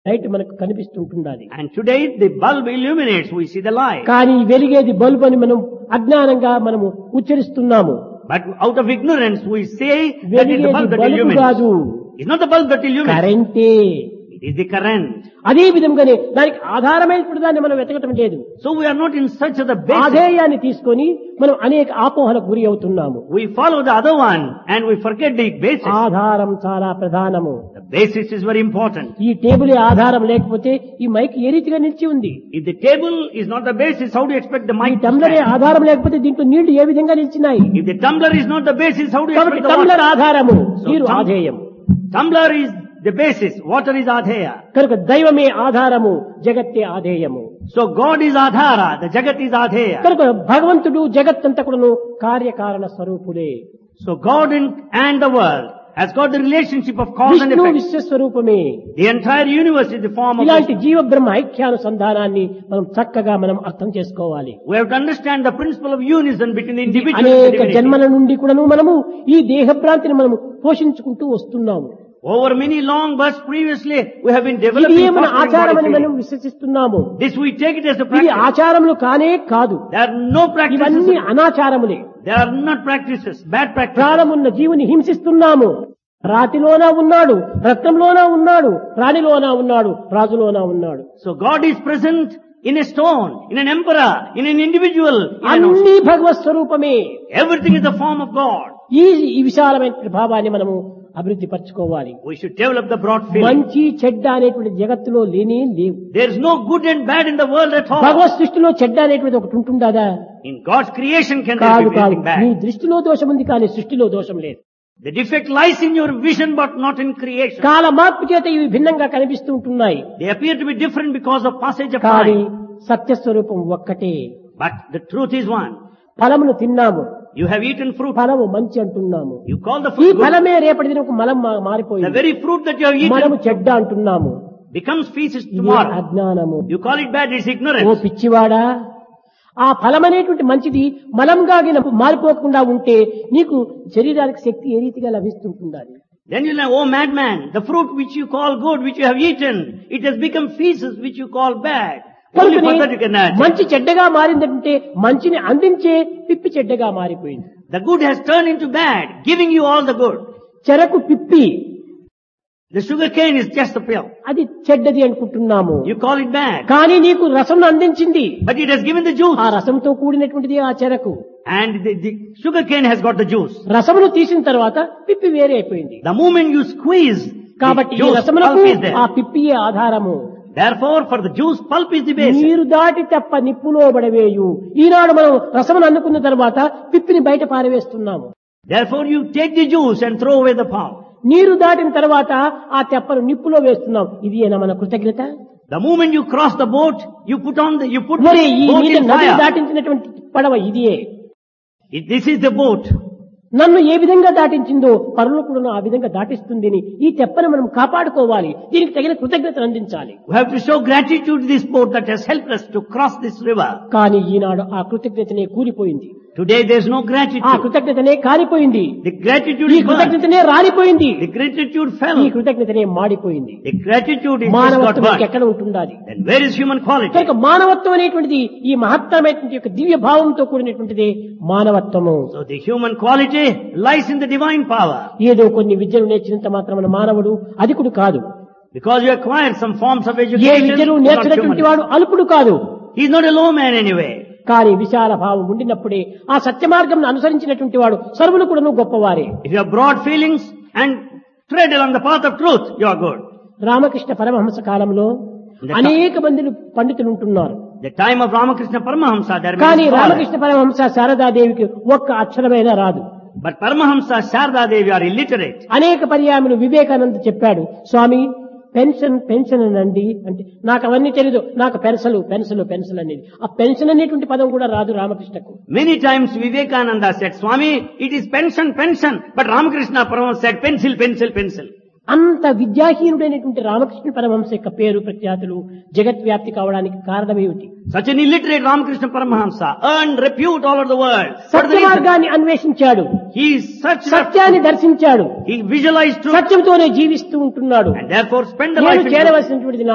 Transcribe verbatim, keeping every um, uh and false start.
Light మనకు కనిపిస్తుంటుండాలి. And today the bulb illuminates, we see the light. కానీ వెలిగేది bulb అని మనం అజ్ఞానంగా మనము ఉచ్చరిస్తున్నాము. But out of ignorance we say that it's the వెలిగేది bulb that bulb illuminates. కాదు, It's not the bulb that illuminates. కరెంటే. It is the current. అదే విధంగానే దానికి ఆధారమైనటువంటి దాన్ని మనం వెతకటం లేదు. So we are not in search of the basis. ఆధేయాన్ని తీసుకొని మనం అనేక ఆపోహలకు గురి అవుతున్నాము. We follow the other one and we forget the basis. ఆధారం చాలా ప్రధానము. The basis is very important. ఈ టేబుల్ ఆధారం లేకపోతే ఈ మైక్ ఏ రీతిగా నిలిచి ఉంది? If the table is not the basis, how do you expect the ఈ mic to టంబ్లర్ stand? ఆధారం లేకపోతే దీంట్లో నీళ్లు ఏ విధంగా నిలిచినాయి? If the tumbler is not the basis, how do you కాబట్టి expect the టంబ్లర్ water? ఆధారము, So నీరు tum- ఆధేయం. Tumbler is the basis, water is adheya. కనుక దైవమే ఆధారము, జగత్తే ఆధేయము. So God is adhara, the jagat is adheya. కనుక భగవంతుడు జగత్తంతా కూడాను కార్యకారణ స్వరూపులే. So God in, and the world has got the relationship of cause and Vishnu effect. విశ్వస్వరూపమే. The entire universe is the form of ఇలాంటి Vishnu. జీవ బ్రహ్మ ఐక్యానుసంధానాన్ని మనం చక్కగా మనం అర్థం చేసుకోవాలి. We have to understand the principle of unison between the individual and the అనేక divinity. జన్మల నుండి కూడాను మనము ఈ దేహభ్రాంతిని మనము పోషించుకుంటూ వస్తున్నాము. Over many long births previously, we have been ఇది developing మన fostering ఆచారం అని body మనం feeling. విశ్వసిస్తున్నాము. This we take it as a ఇది practice. ఆచారములు కానే కాదు, There are no practices. ఇవన్నీ అనాచారములే. They are not practices, bad practices. ప్రాణమున్న జీవుని హింసిస్తున్నాము. రాతిలోనా ఉన్నాడు, రత్నంలోనా ఉన్నాడు, రాణిలోనా ఉన్నాడు, రాజులోనా ఉన్నాడు. So God is present in a stone, in an emperor, in an individual. In an ocean. అన్ని భగవత్ స్వరూపమే. Everything is the form of God. ఈ ఈ విశాలమైన భావాన్ని మనము అభివృద్ధి పరచుకోవాలి. We should develop the broad feeling. మంచి చెడ్డ అనేటువంటి జగత్తులో లేనే లేవు. There is no good and bad in the world at all. భగవత్ సృష్టిలో చెడ్డ అనేటువంటి ఒకటి ఉంటుందా? In God's creation can there కాదు be కాదు, anything నీ bad. దృష్టిలో దోషం ఉంది కానీ సృష్టిలో దోషం లేదు. The defect lies in your vision but not in creation. కాల మార్పు చేత ఇవి భిన్నంగా కనిపిస్తూ ఉంటున్నాయి. They appear to be different because of passage of కానీ time. సత్యస్వరూపం ఒక్కటే. But the truth is one. ఫలమును తిన్నాము, You have eaten fruit. ఫలము మంచి అంటున్నాము. You call the ఈ fruit good. ఫలమే రేపటి దినకు మలం మా- The మారిపోయింది. very fruit that you have మనము eaten చెడ్డ అంటున్నాము. becomes feces ఇది tomorrow. అజ్ఞానము. You call it bad, it's oh ignorance. పిచ్చివాడా, ఆ ఫలం అనేటువంటి మంచిది మలంగా గిన మారిపోకుండా ఉంటే నీకు శరీరానికి శక్తి ఏ రీతిగా లభిస్తుంటుండాలి? Then you'll say, oh madman, the fruit which you call good, which you have eaten, it has become feces which you call bad. Only for that you can add. మంచి చెడ్డగా మారిందంటే మంచిని అందించే పిప్పి చెడ్డగా మారిపోయింది. The good has turned into bad, giving you all the good. చెరకు పిప్పి, The sugar cane is just a pill. అది చెడ్డది అనుకుంటున్నాము. You call it bad. కానీ నీకు రసం అందించింది. But it has given the juice. ఆ రసంతో కూడినటువంటిది ఆ చెరకు. And the, the sugar cane has got the juice. రసమును తీసిన తర్వాత పిప్పి వేరే అయిపోయింది. The moment you squeeze, కాబట్టి the ఈ juice, రసములకు pulp is there. ఆ పిప్పియే ఆధారము. Therefore, for the juice, pulp is the basis. నీరు దాటి తప్ప నిప్పులో పడవేయు. ఈనాడు మనం రసమును అందుకున్న తర్వాత పిప్పిని బయట పారవేస్తున్నాము. Therefore, you take the juice and throw away the pulp. నీరు దాటిన తర్వాత ఆ తెప్పను నిప్పులో వేస్తున్నాం. ఇది ఏనా మన కృతజ్ఞత? The moment you cross the boat, you put on the, you put మరి the ఈ boat నీటి in నదిని fire. దాటించినటువంటి పడవ ఇదియే. It- This is the boat. నన్ను ఏ విధంగా దాటించిందో పరులు కూడా ఆ విధంగా దాటిస్తుంది. ఈ తెప్పను మనం కాపాడుకోవాలి, దీనికి తగిన కృతజ్ఞతను అందించాలి. We have to show gratitude to this boat that has helped us to cross this river. కానీ ఈనాడు ఆ కృతజ్ఞతనే కూలిపోయింది. Today there is no ఆ gratitude. కృతజ్ఞతనే కాలిపోయింది. The gratitude ఈ is burnt. కృతజ్ఞతనే రాలిపోయింది. The gratitude ఈ fell. కృతజ్ఞతనే మాడిపోయింది. The gratitude is just got మానవత్వం burnt. ఎక్కడ ఉంటుండాలి? Then where is human quality? కనుక మానవత్వం అనేటువంటిది ఈ మహత్తరమైనటువంటి యొక్క దివ్య భావంతో కూడినటువంటిది మానవత్వము. So the human quality lies in the divine power. ఏదో కొన్ని విద్యలు నేర్చినంత మాత్రమే మానవుడు అధికుడు కాదు. Because you acquired some forms of A education, విద్యలు you're not నేర్చినటువంటి human. వాడు అల్పుడు కాదు. He is not a low man anyway. కానీ విశాల భావం ఉండినప్పుడే ఆ సత్య మార్గం అనుసరించినటువంటి వాడు సర్వులు కూడాను గొప్పవారే. If you have broad feelings and tread along the path of truth, you are good. Ramakrishna Paramahamsa కాలంలో అనేక మంది పండితులు ఉంటున్నారు. The time of Ramakrishna Paramahamsa, there are కానీ many scholars. రామకృష్ణ పరమహంస శారదాదేవికి ఒక్క అక్షరమైనా రాదు. But Paramahamsa, Sharda Devi are illiterate. అనేక పర్యాయములు వివేకానంద చెప్పాడు, స్వామి పెన్షన్ పెన్షన్ అనండి అంటే నాకు అవన్నీ తెలియదు, నాకు పెన్సలు పెన్సలు పెన్సల్ అనేది. ఆ పెన్షన్ అనేటువంటి పదం కూడా రాదు రామకృష్ణకు. Many times Vivekananda said, Swami, it is pension, pension. But Ramakrishna Paramahamsa said, pencil, pencil, pencil. అంత విద్యాహీనుడైనటువంటి రామకృష్ణ పరమహంస యొక్క పేరు ప్రఖ్యాతులు జగద్వ్యాప్తి కావడానికి కారణమేమిటి? Such an illiterate Ramakrishna Paramahamsa earned repute all over the world. What is Satya the reason? మార్గాన్ని అన్వేషించాడు, He is such సత్యాన్ని దర్శించాడు, he visualized truth సత్యంతోనే జీవిస్తూ ఉంటున్నాడు. and therefore spent the నేను life in truth. చేరవలసినటువంటిది